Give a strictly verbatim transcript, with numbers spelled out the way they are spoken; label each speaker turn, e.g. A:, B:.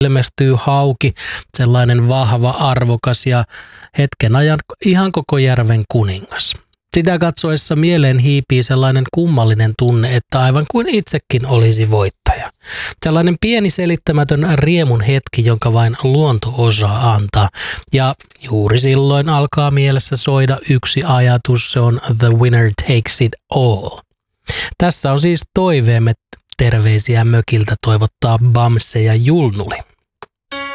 A: ilmestyy hauki, sellainen vahva, arvokas ja hetken ajan ihan koko järven kuningas. Sitä katsoessa mieleen hiipii sellainen kummallinen tunne, että aivan kuin itsekin olisi voittaja. Sellainen pieni selittämätön riemun hetki, jonka vain luonto osaa antaa. Ja juuri silloin alkaa mielessä soida yksi ajatus, se on The winner takes it all. Tässä on siis toiveemme, terveisiä mökiltä toivottaa Bamse ja Julnuli.